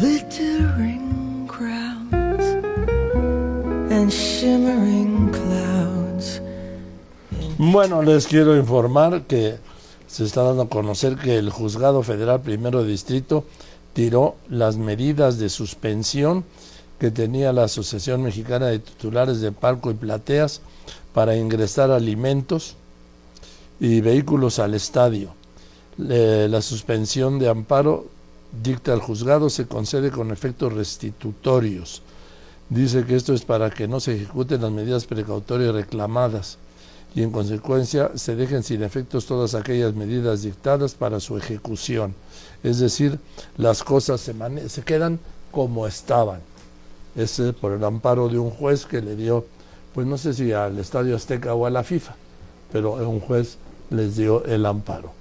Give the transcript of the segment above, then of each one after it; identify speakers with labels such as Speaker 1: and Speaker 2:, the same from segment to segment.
Speaker 1: glittering crowns and shimmering clouds.
Speaker 2: Bueno, les quiero informar que se está dando a conocer que el Juzgado Federal Primero Distrito tiró las medidas de suspensión que tenía la Asociación Mexicana de Titulares de Palco y Plateas para ingresar alimentos y vehículos al estadio. La suspensión de amparo, dicta el juzgado, se concede con efectos restitutorios. Dice que esto es para que no se ejecuten las medidas precautorias reclamadas y en consecuencia se dejen sin efectos todas aquellas medidas dictadas para su ejecución. Es decir, las cosas se quedan como estaban. Es por el amparo de un juez que le dio, pues no sé si al Estadio Azteca o a la FIFA, pero un juez les dio el amparo.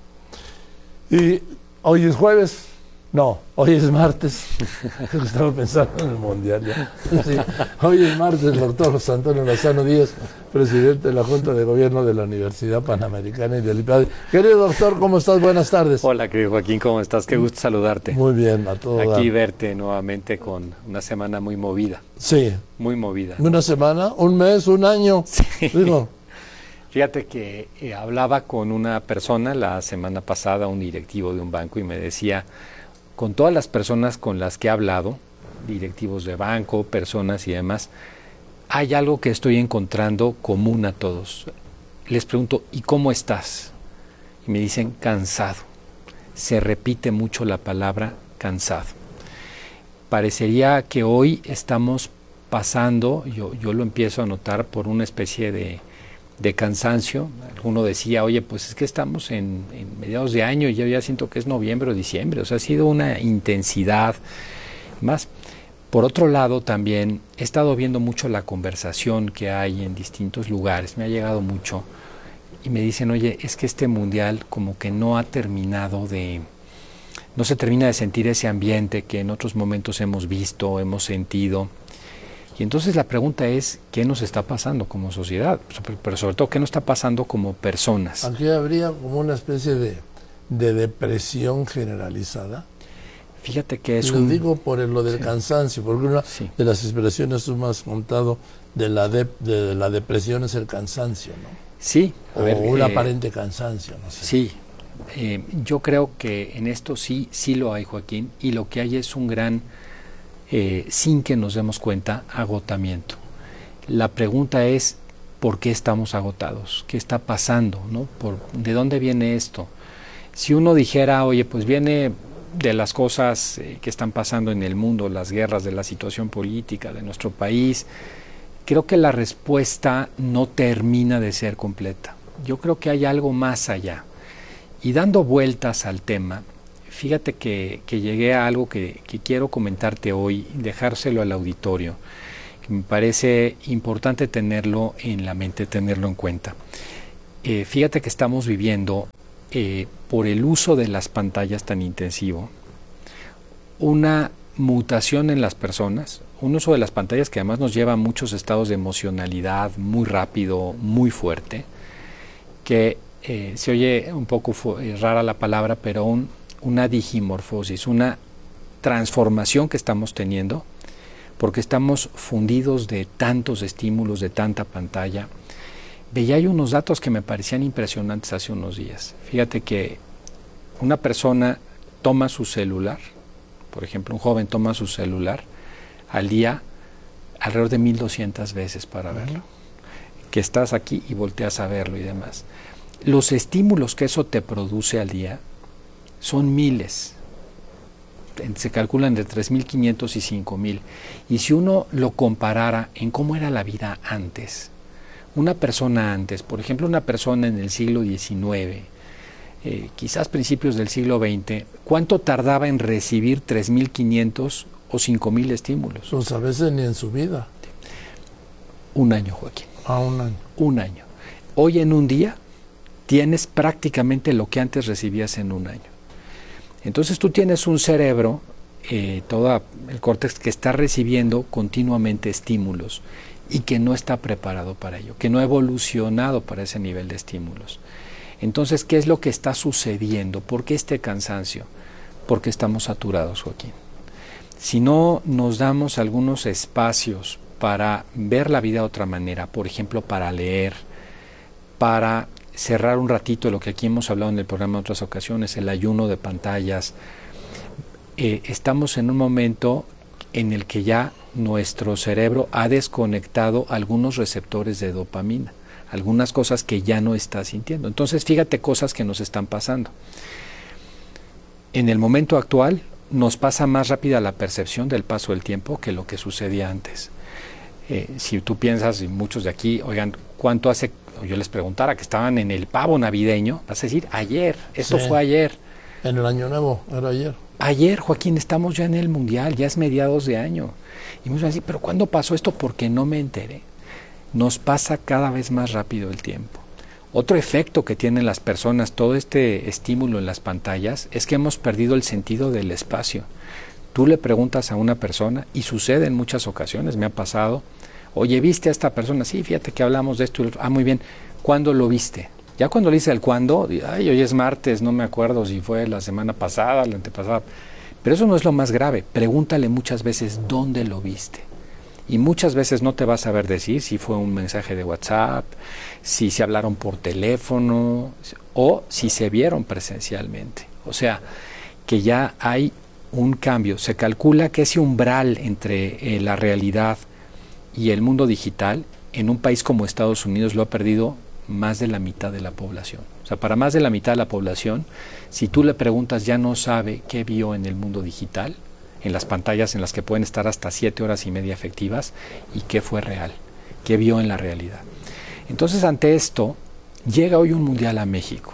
Speaker 2: Y hoy es jueves, no, hoy es martes. Estaba pensando en el Mundial ya. Sí, hoy es martes, doctor José Antonio Lozano Díaz, presidente de la Junta de Gobierno de la Universidad Panamericana y del IPADE. Querido doctor, ¿cómo estás? Buenas tardes.
Speaker 3: Hola, querido Joaquín, ¿cómo estás? Qué gusto saludarte.
Speaker 2: Muy bien, a todos.
Speaker 3: Aquí verte nuevamente con una semana muy movida.
Speaker 2: Sí.
Speaker 3: Muy movida.
Speaker 2: Una semana, un mes, un año.
Speaker 3: Sí.
Speaker 2: Digo.
Speaker 3: Fíjate que hablaba con una persona la semana pasada, un directivo de un banco, y me decía, con todas las personas con las que he hablado, directivos de banco, personas y demás, hay algo que estoy encontrando común a todos. Les pregunto, ¿y cómo estás? Y me dicen, cansado. Se repite mucho la palabra cansado. Parecería que hoy estamos pasando, yo lo empiezo a notar, por una especie de cansancio. Alguno decía, oye, pues es que estamos en mediados de año y yo ya siento que es noviembre o diciembre. O sea, ha sido una intensidad más. Por otro lado, también he estado viendo mucho la conversación que hay en distintos lugares. Me ha llegado mucho y me dicen, oye, es que este mundial como que no ha terminado no se termina de sentir ese ambiente que en otros momentos hemos visto, hemos sentido. Y entonces la pregunta es, ¿qué nos está pasando como sociedad? Pero sobre todo, ¿qué nos está pasando como personas?
Speaker 2: Aquí habría como una especie de depresión generalizada.
Speaker 3: Fíjate que es
Speaker 2: Lo digo por lo del cansancio, porque una de las expresiones tú me has contado de la depresión es el cansancio, ¿no?
Speaker 3: Sí.
Speaker 2: O un aparente cansancio, no sé.
Speaker 3: Sí. Yo creo que en esto sí lo hay, Joaquín, y lo que hay es un gran... sin que nos demos cuenta, agotamiento. La pregunta es, ¿por qué estamos agotados? ¿Qué está pasando? ¿No? ¿De dónde viene esto? Si uno dijera, oye, pues viene de las cosas que están pasando en el mundo, las guerras, de la situación política de nuestro país, creo que la respuesta no termina de ser completa. Yo creo que hay algo más allá. Y dando vueltas al tema, fíjate que llegué a algo que quiero comentarte hoy, dejárselo al auditorio, que me parece importante tenerlo en la mente, tenerlo en cuenta. Fíjate que estamos viviendo, por el uso de las pantallas tan intensivo, una mutación en las personas, un uso de las pantallas que además nos lleva a muchos estados de emocionalidad muy rápido, muy fuerte, que se oye un poco rara la palabra, pero una digimorfosis, una transformación que estamos teniendo, porque estamos fundidos de tantos estímulos, de tanta pantalla. Veía hay unos datos que me parecían impresionantes hace unos días. Fíjate que una persona toma su celular, por ejemplo, un joven toma su celular al día alrededor de 1,200 veces para verlo. Que estás aquí y volteas a verlo y demás. Los estímulos que eso te produce al día son miles. Se calculan de 3,500 y 5,000. Y si uno lo comparara en cómo era la vida antes, una persona antes, por ejemplo, una persona en el siglo XIX, quizás principios del siglo XX, ¿cuánto tardaba en recibir 3,500 o 5,000 estímulos?
Speaker 2: Pues a veces ni en su vida.
Speaker 3: Un año, Joaquín.
Speaker 2: Un año. Un año.
Speaker 3: Hoy en un día tienes prácticamente lo que antes recibías en un año. Entonces tú tienes un cerebro, todo el córtex, que está recibiendo continuamente estímulos y que no está preparado para ello, que no ha evolucionado para ese nivel de estímulos. Entonces, ¿qué es lo que está sucediendo? ¿Por qué este cansancio? Porque estamos saturados, Joaquín. si no nos damos algunos espacios para ver la vida de otra manera, por ejemplo, para leer, para cerrar un ratito lo que aquí hemos hablado en el programa en otras ocasiones, el ayuno de pantallas, estamos en un momento en el que ya nuestro cerebro ha desconectado algunos receptores de dopamina, algunas cosas que ya no está sintiendo. Entonces, fíjate cosas que nos están pasando. En el momento actual nos pasa más rápida la percepción del paso del tiempo que lo que sucedía antes. Si tú piensas, y muchos de aquí, oigan, ¿cuánto hace? Yo les preguntara que estaban en el pavo navideño, vas a decir, ayer, esto fue ayer.
Speaker 2: En el Año Nuevo, era ayer.
Speaker 3: Ayer, Joaquín, estamos ya en el Mundial, ya es mediados de año. Y muchos van a decir, ¿pero cuándo pasó esto? Porque no me enteré. Nos pasa cada vez más rápido el tiempo. Otro efecto que tienen las personas, todo este estímulo en las pantallas, es que hemos perdido el sentido del espacio. Tú le preguntas a una persona, y sucede en muchas ocasiones, me ha pasado, oye, ¿viste a esta persona? Sí, fíjate que hablamos de esto y lo otro. Ah, muy bien. ¿Cuándo lo viste? Ya cuando le dice el cuándo, ay, hoy es martes, no me acuerdo si fue la semana pasada, la antepasada. Pero eso no es lo más grave. Pregúntale muchas veces dónde lo viste. Y muchas veces no te va a saber decir si fue un mensaje de WhatsApp, si se hablaron por teléfono o si se vieron presencialmente. O sea, que ya hay un cambio. Se calcula que ese umbral entre la realidad y el mundo digital en un país como Estados Unidos lo ha perdido más de la mitad de la población. O sea, para más de la mitad de la población, si tú le preguntas, ya no sabe qué vio en el mundo digital, en las pantallas en las que pueden estar hasta 7 horas y media efectivas, y qué fue real, qué vio en la realidad. Entonces, ante esto, llega hoy un mundial a México,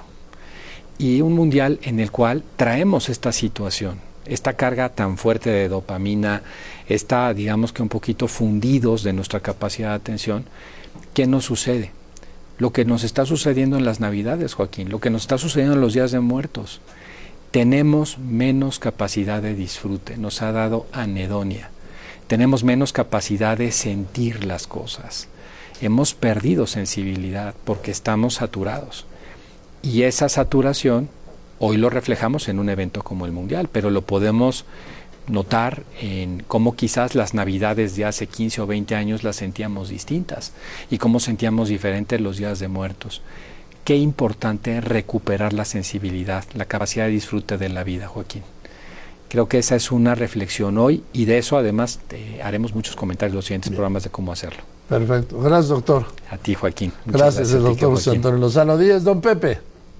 Speaker 3: y un mundial en el cual traemos esta situación, esta carga tan fuerte de dopamina, está, digamos que un poquito fundidos de nuestra capacidad de atención. ¿Qué nos sucede? Lo que nos está sucediendo en las Navidades, Joaquín, lo que nos está sucediendo en los días de muertos. Tenemos menos capacidad de disfrute, nos ha dado anedonia. Tenemos menos capacidad de sentir las cosas. Hemos perdido sensibilidad porque estamos saturados. Y esa saturación hoy lo reflejamos en un evento como el Mundial, pero lo podemos notar en cómo quizás las Navidades de hace 15 o 20 años las sentíamos distintas y cómo sentíamos diferentes los días de muertos. Qué importante recuperar la sensibilidad, la capacidad de disfrute de la vida, Joaquín. Creo que esa es una reflexión hoy, y de eso además haremos muchos comentarios en los siguientes programas de cómo hacerlo.
Speaker 2: Perfecto. Gracias, doctor.
Speaker 3: A ti, Joaquín.
Speaker 2: Gracias, el doctor José Antonio Lozano Díez. Don Pepe.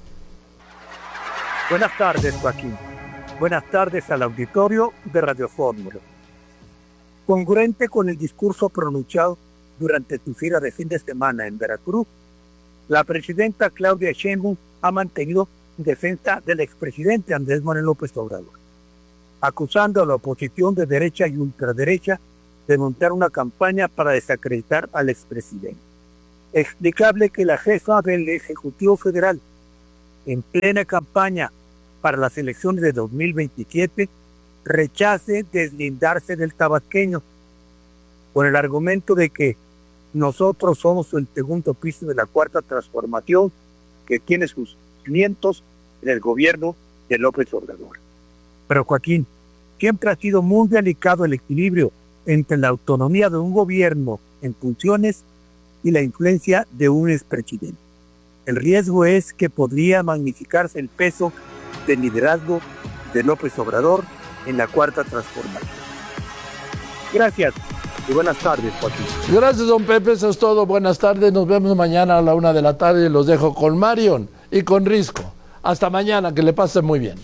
Speaker 4: Buenas tardes, Joaquín. Buenas tardes al auditorio de Radio Fórmula. Congruente con el discurso pronunciado durante tu gira de fin de semana en Veracruz, la presidenta Claudia Sheinbaum ha mantenido defensa del expresidente Andrés Manuel López Obrador, acusando a la oposición de derecha y ultraderecha de montar una campaña para desacreditar al expresidente. Explicable que la jefa del Ejecutivo Federal, en plena campaña para las elecciones de 2027, rechace deslindarse del tabasqueño con el argumento de que nosotros somos el segundo piso de la cuarta transformación que tiene sus cimientos en el gobierno de López Obrador. Pero Joaquín, siempre ha sido muy delicado el equilibrio entre la autonomía de un gobierno en funciones y la influencia de un expresidente. El riesgo es que podría magnificarse el peso del liderazgo de López Obrador en la cuarta transformación. Gracias y buenas tardes, Joaquín.
Speaker 2: Gracias, don Pepe, eso es todo. Buenas tardes, nos vemos mañana a la 1 de la tarde. Los dejo con Marion y con Risco. Hasta mañana, que le pasen muy bien.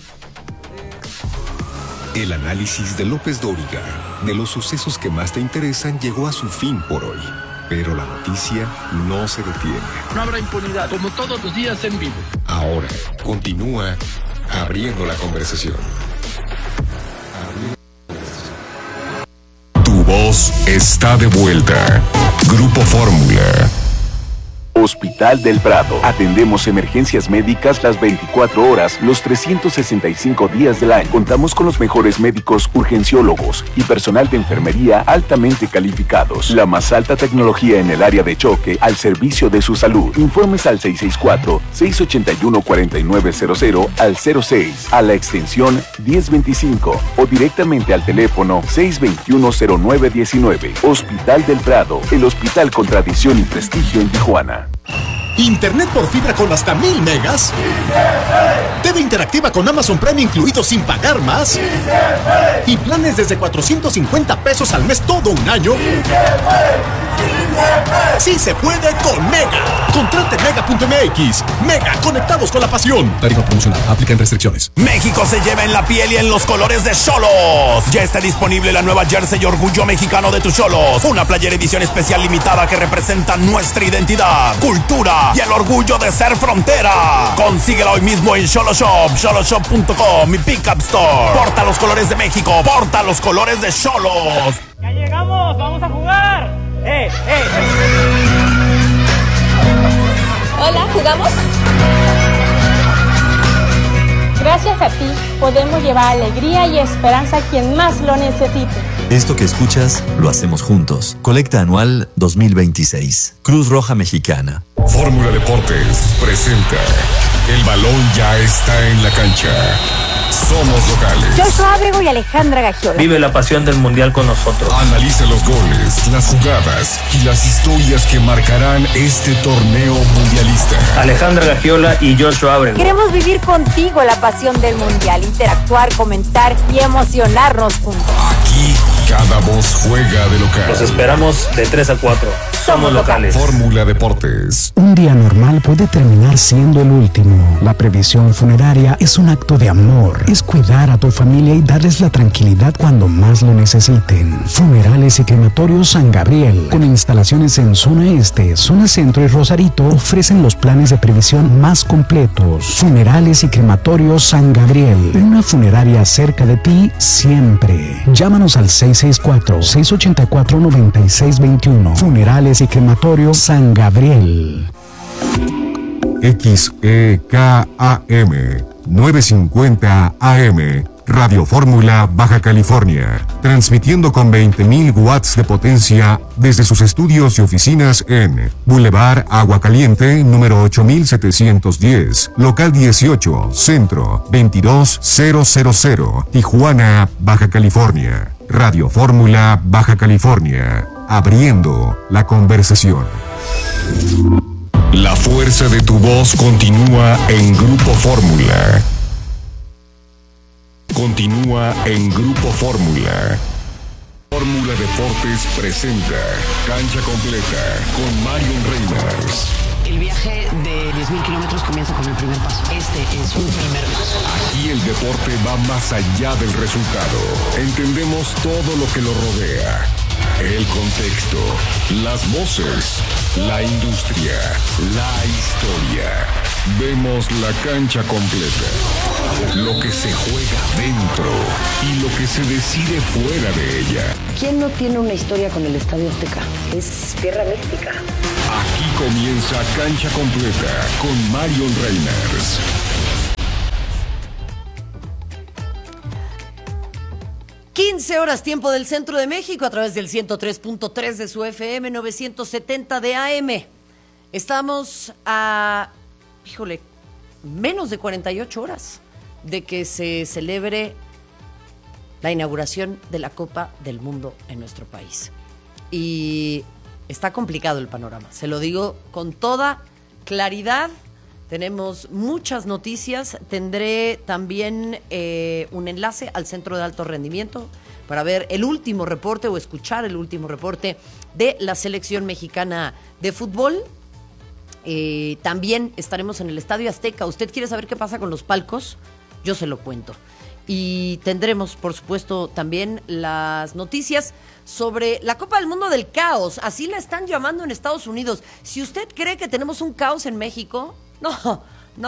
Speaker 5: El análisis de López Dóriga de los sucesos que más te interesan llegó a su fin por hoy. Pero la noticia no se detiene.
Speaker 6: No habrá impunidad, como todos los días en vivo.
Speaker 5: Ahora continúa abriendo la conversación. Tu voz está de vuelta. Grupo Fórmula.
Speaker 7: Hospital del Prado. Atendemos emergencias médicas las 24 horas, los 365 días del año. Contamos con los mejores médicos urgenciólogos y personal de enfermería altamente calificados. La más alta tecnología en el área de choque al servicio de su salud. Informes al 664-681-4900 al 06 a la extensión 1025 o directamente al teléfono 621-0919. Hospital del Prado, el hospital con tradición y prestigio en Tijuana.
Speaker 8: ¿Internet por fibra con hasta 1000 megas? ¿TV interactiva con Amazon Prime incluido sin pagar más? ¿Y planes desde 450 pesos al mes todo un año? ¡Sí se puede con Mega! Contrate Mega.mx. Mega, conectados con la pasión. Tarifa promocional, aplican restricciones.
Speaker 9: México se lleva en la piel y en los colores de Xolos. Ya está disponible la nueva jersey y orgullo mexicano de tus Xolos. Una playera edición especial limitada que representa nuestra identidad, cultura y el orgullo de ser frontera. Consíguela hoy mismo en Xoloshop, xoloshop.com, mi Pickup Store. Porta los colores de México, porta los colores de Xolos.
Speaker 10: ¡Ya llegamos! ¡Vamos a jugar!
Speaker 11: Hola, ¿jugamos? Gracias a ti podemos llevar alegría y esperanza a quien más lo necesite.
Speaker 12: Esto que escuchas lo hacemos juntos. Colecta anual 2026. Cruz Roja Mexicana.
Speaker 5: Fórmula Deportes presenta El balón ya está en la cancha. Somos locales.
Speaker 13: Joshua Ábrego y Alejandra Gagiola.
Speaker 14: Vive la pasión del mundial con nosotros.
Speaker 5: Analiza los goles, las jugadas y las historias que marcarán este torneo mundialista.
Speaker 14: Alejandra Gagiola y Joshua Ábrego.
Speaker 13: Queremos vivir contigo la pasión del mundial, interactuar, comentar y emocionarnos juntos.
Speaker 5: Aquí cada voz juega de local.
Speaker 14: Los esperamos de 3 a 4. Somos locales.
Speaker 5: Fórmula Deportes.
Speaker 15: Un día normal puede terminar siendo el último. La previsión funeraria es un acto de amor. Es cuidar a tu familia y darles la tranquilidad cuando más lo necesiten. Funerales y Crematorios San Gabriel, con instalaciones en Zona Este, Zona Centro y Rosarito, ofrecen los planes de previsión más completos. Funerales y Crematorios San Gabriel, una funeraria cerca de ti siempre. Llámanos al 664-684-9621. Funerales y Crematorios San Gabriel.
Speaker 5: XEKAM 950 AM, Radio Fórmula, Baja California, transmitiendo con 20.000 watts de potencia desde sus estudios y oficinas en Boulevard Agua Caliente, número 8710, local 18, centro 22000, Tijuana, Baja California. Radio Fórmula, Baja California, abriendo la conversación. La fuerza de tu voz continúa en Grupo Fórmula. Continúa en Grupo Fórmula. Fórmula Deportes presenta Cancha Completa con Marion Reynolds.
Speaker 16: El viaje de 10.000 kilómetros comienza con el primer paso. Este es un primer paso.
Speaker 5: Aquí el deporte va más allá del resultado. Entendemos todo lo que lo rodea. El contexto, las voces, la industria, la historia. Vemos la cancha completa. Lo que se juega dentro y lo que se decide fuera de ella.
Speaker 16: ¿Quién no tiene una historia con el Estadio Azteca? Es tierra mística.
Speaker 5: Aquí comienza Cancha Completa con Marion Reynolds.
Speaker 17: Horas tiempo del centro de México a través del 103.3 de su FM 970 de AM. Estamos a, menos de 48 horas de que se celebre la inauguración de la Copa del Mundo en nuestro país. Y está complicado el panorama, se lo digo con toda claridad. Tenemos muchas noticias. Tendré también un enlace al Centro de Alto Rendimiento para ver el último reporte o escuchar el último reporte de la selección mexicana de fútbol. También estaremos en el Estadio Azteca. ¿Usted quiere saber qué pasa con los palcos? Yo se lo cuento. Y tendremos, por supuesto, también las noticias sobre la Copa del Mundo del Caos. Así la están llamando en Estados Unidos. Si usted cree que tenemos un caos en México, no.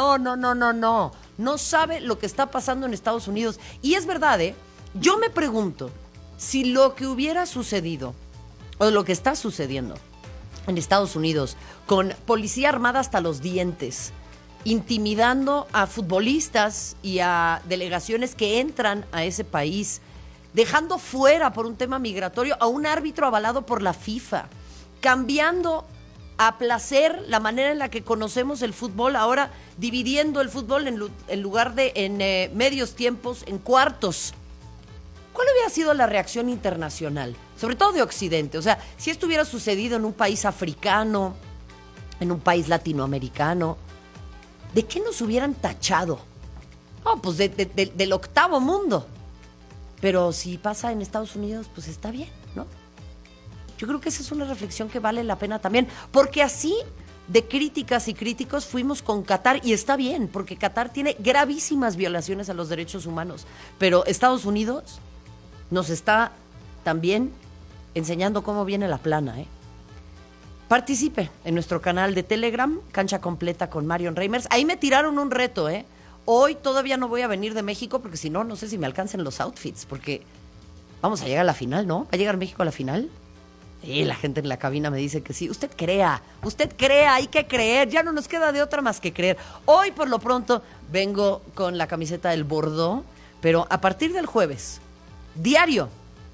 Speaker 17: No sabe lo que está pasando en Estados Unidos. Y es verdad, yo me pregunto si lo que hubiera sucedido, o lo que está sucediendo, en Estados Unidos, con policía armada hasta los dientes, intimidando a futbolistas y a delegaciones que entran a ese país, dejando fuera por un tema migratorio a un árbitro avalado por la FIFA, cambiando a placer la manera en la que conocemos el fútbol, ahora dividiendo el fútbol en lugar de en medios tiempos, en cuartos. ¿Cuál hubiera sido la reacción internacional? Sobre todo de Occidente. O sea, si esto hubiera sucedido en un país africano, en un país latinoamericano, ¿de qué nos hubieran tachado? Oh, pues del octavo mundo. Pero si pasa en Estados Unidos, pues está bien, ¿no? Yo creo que esa es una reflexión que vale la pena también, porque así de críticas y críticos fuimos con Qatar, y está bien, porque Qatar tiene gravísimas violaciones a los derechos humanos, pero Estados Unidos nos está también enseñando cómo viene la plana, ¿eh? Participe en nuestro canal de Telegram, Cancha Completa con Marion Reimers. Ahí me tiraron un reto, ¿eh? Hoy todavía no voy a venir de México porque si no, no sé si me alcancen los outfits, porque vamos a llegar a la final, ¿no? ¿Va a llegar México a la final? La gente en la cabina me dice que sí. Usted crea, hay que creer. Ya no nos queda de otra más que creer. Hoy, por lo pronto, vengo con la camiseta del Bordeaux, pero a partir del jueves, diario,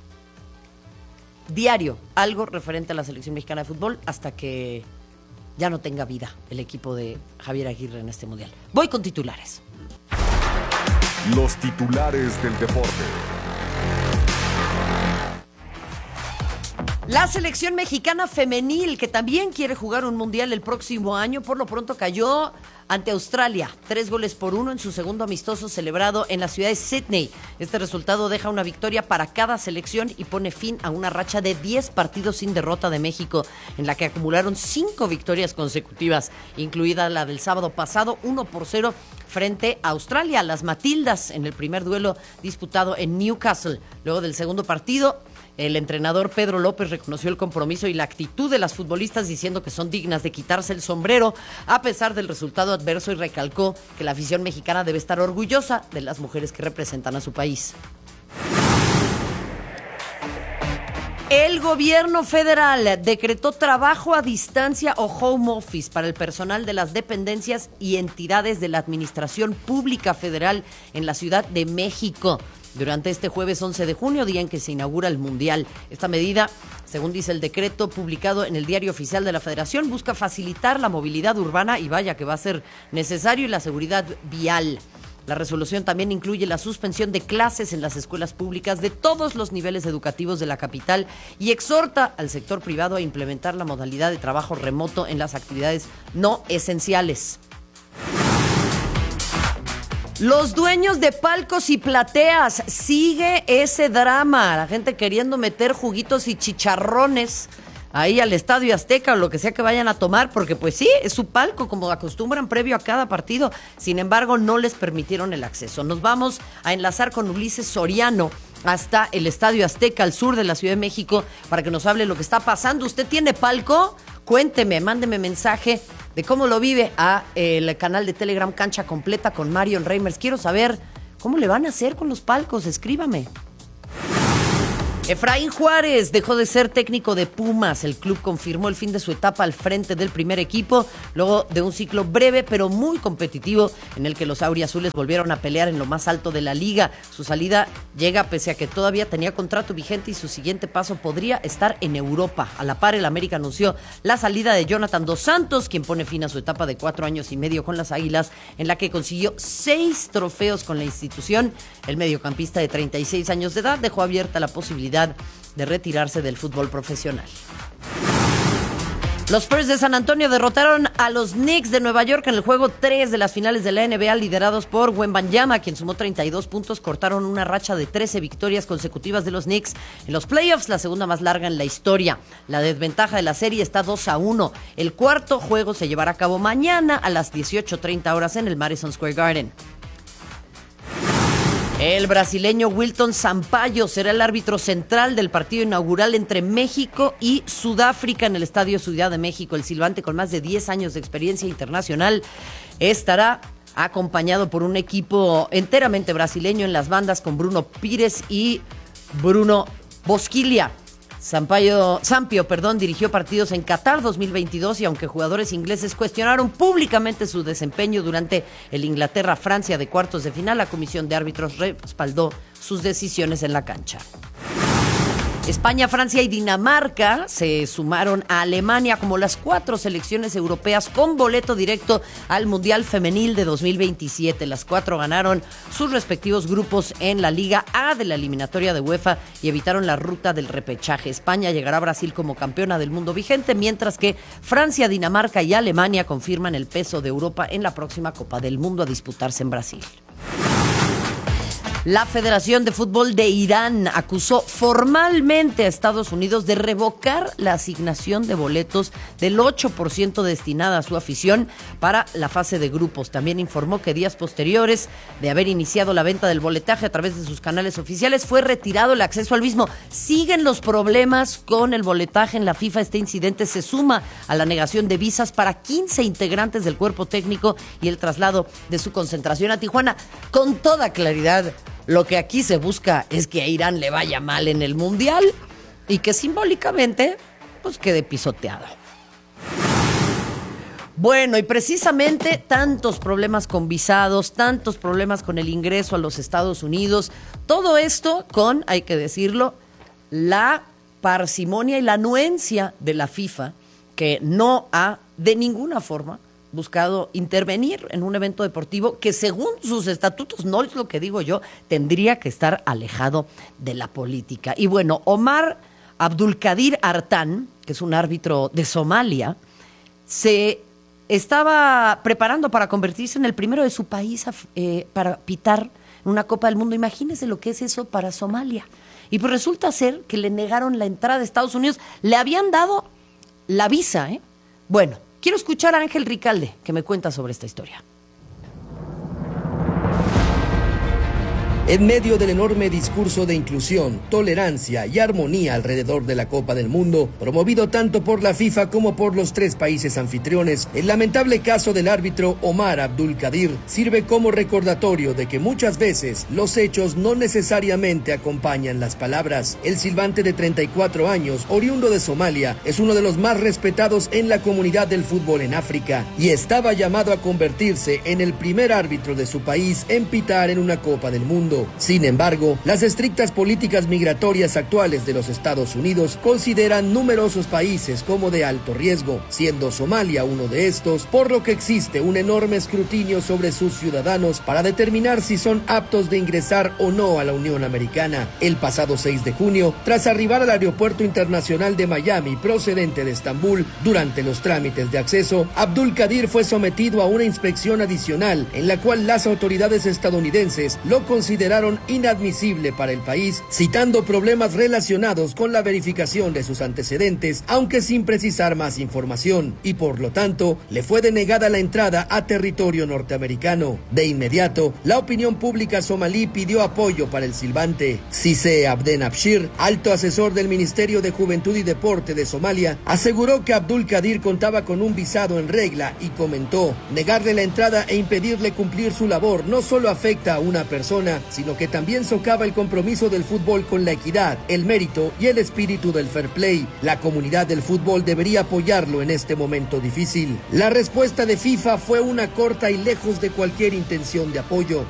Speaker 17: algo referente a la selección mexicana de fútbol hasta que ya no tenga vida el equipo de Javier Aguirre en este mundial. Voy con titulares.
Speaker 5: Los titulares del deporte.
Speaker 17: La selección mexicana femenil, que también quiere jugar un mundial el próximo año, por lo pronto cayó ante Australia, 3-1 en su segundo amistoso celebrado en la ciudad de Sydney. Este resultado deja una victoria para cada selección y pone fin a una racha de 10 partidos sin derrota de México, en la que acumularon 5 victorias consecutivas, incluida la del sábado pasado, 1-0 frente a Australia, las Matildas, en el primer duelo disputado en Newcastle. Luego del segundo partido, el entrenador Pedro López reconoció el compromiso y la actitud de las futbolistas, diciendo que son dignas de quitarse el sombrero a pesar del resultado adverso, y recalcó que la afición mexicana debe estar orgullosa de las mujeres que representan a su país. El gobierno federal decretó trabajo a distancia o home office para el personal de las dependencias y entidades de la Administración Pública Federal en la Ciudad de México durante este jueves 11 de junio, día en que se inaugura el Mundial. Esta medida, según dice el decreto publicado en el Diario Oficial de la Federación, busca facilitar la movilidad urbana, y vaya que va a ser necesario, y la seguridad vial. La resolución también incluye la suspensión de clases en las escuelas públicas de todos los niveles educativos de la capital y exhorta al sector privado a implementar la modalidad de trabajo remoto en las actividades no esenciales. Los dueños de palcos y plateas, sigue ese drama, la gente queriendo meter juguitos y chicharrones ahí al Estadio Azteca o lo que sea que vayan a tomar, porque pues sí, es su palco, como acostumbran previo a cada partido. Sin embargo, no les permitieron el acceso. Nos vamos a enlazar con Ulises Soriano hasta el Estadio Azteca, al sur de la Ciudad de México, para que nos hable lo que está pasando. ¿Usted tiene palco? Cuénteme, mándeme mensaje de cómo lo vive a el canal de Telegram Cancha Completa con Marion Reimers. Quiero saber cómo le van a hacer con los palcos, escríbame. Efraín Juárez dejó de ser técnico de Pumas. El club confirmó el fin de su etapa al frente del primer equipo, luego de un ciclo breve pero muy competitivo en el que los auriazules volvieron a pelear en lo más alto de la liga. Su salida llega pese a que todavía tenía contrato vigente y su siguiente paso podría estar en Europa. A la par, el América anunció la salida de Jonathan Dos Santos, quien pone fin a su etapa de 4 años y medio con las Águilas, en la que consiguió 6 trofeos con la institución. El mediocampista de 36 años de edad dejó abierta la posibilidad de retirarse del fútbol profesional. Los Spurs de San Antonio derrotaron a los Knicks de Nueva York en el juego 3 de las finales de la NBA, liderados por Wembanyama, quien sumó 32 puntos. Cortaron una racha de 13 victorias consecutivas de los Knicks en los playoffs, la segunda más larga en la historia. La desventaja de la serie está 2-1. El cuarto juego se llevará a cabo mañana a las 18:30 horas en el Madison Square Garden. El brasileño Wilton Sampaio será el árbitro central del partido inaugural entre México y Sudáfrica en el Estadio Ciudad de México. El silbante, con más de 10 años de experiencia internacional, estará acompañado por un equipo enteramente brasileño en las bandas, con Bruno Pires y Bruno Bosquilha. Sampio, dirigió partidos en Qatar 2022 y aunque jugadores ingleses cuestionaron públicamente su desempeño durante el Inglaterra-Francia de cuartos de final, la comisión de árbitros respaldó sus decisiones en la cancha. España, Francia y Dinamarca se sumaron a Alemania como las 4 selecciones europeas con boleto directo al Mundial Femenil de 2027. Las 4 ganaron sus respectivos grupos en la Liga A de la eliminatoria de UEFA y evitaron la ruta del repechaje. España llegará a Brasil como campeona del mundo vigente, mientras que Francia, Dinamarca y Alemania confirman el peso de Europa en la próxima Copa del Mundo a disputarse en Brasil. La Federación de Fútbol de Irán acusó formalmente a Estados Unidos de revocar la asignación de boletos del 8% destinada a su afición para la fase de grupos. También informó que días posteriores de haber iniciado la venta del boletaje a través de sus canales oficiales, fue retirado el acceso al mismo. Siguen los problemas con el boletaje en la FIFA. Este incidente se suma a la negación de visas para 15 integrantes del cuerpo técnico y el traslado de su concentración a Tijuana. Con toda claridad, lo que aquí se busca es que a Irán le vaya mal en el Mundial y que simbólicamente pues quede pisoteado. Bueno, y precisamente tantos problemas con visados, tantos problemas con el ingreso a los Estados Unidos, todo esto con, hay que decirlo, la parsimonia y la anuencia de la FIFA, que no ha de ninguna forma buscado intervenir en un evento deportivo que según sus estatutos, no es lo que digo yo, tendría que estar alejado de la política. Y bueno, Omar Abdulkadir Artan, que es un árbitro de Somalia, se estaba preparando para convertirse en el primero de su país para pitar en una Copa del Mundo. Imagínense lo que es eso para Somalia. Y pues resulta ser que le negaron la entrada a Estados Unidos. Le habían dado la visa, Bueno, quiero escuchar a Ángel Ricalde, que me cuenta sobre esta historia.
Speaker 18: En medio del enorme discurso de inclusión, tolerancia y armonía alrededor de la Copa del Mundo, promovido tanto por la FIFA como por los 3 países anfitriones, el lamentable caso del árbitro Omar Abdulkadir sirve como recordatorio de que muchas veces los hechos no necesariamente acompañan las palabras. El silbante de 34 años, oriundo de Somalia, es uno de los más respetados en la comunidad del fútbol en África y estaba llamado a convertirse en el primer árbitro de su país en pitar en una Copa del Mundo. Sin embargo, las estrictas políticas migratorias actuales de los Estados Unidos consideran numerosos países como de alto riesgo, siendo Somalia uno de estos, por lo que existe un enorme escrutinio sobre sus ciudadanos para determinar si son aptos de ingresar o no a la Unión Americana. El pasado 6 de junio, tras arribar al Aeropuerto Internacional de Miami procedente de Estambul, durante los trámites de acceso, Abdulkadir fue sometido a una inspección adicional en la cual las autoridades estadounidenses lo consideraron inadmisible para el país, citando problemas relacionados con la verificación de sus antecedentes, aunque sin precisar más información, y por lo tanto le fue denegada la entrada a territorio norteamericano. De inmediato, la opinión pública somalí pidió apoyo para el silbante. Sise Abden Abshir, alto asesor del Ministerio de Juventud y Deporte de Somalia, aseguró que Abdulkadir contaba con un visado en regla y comentó: negarle la entrada e impedirle cumplir su labor no solo afecta a una persona, sino que también socava el compromiso del fútbol con la equidad, el mérito y el espíritu del fair play. La comunidad del fútbol debería apoyarlo en este momento difícil. La respuesta de FIFA fue una corta y lejos de cualquier intención de apoyo.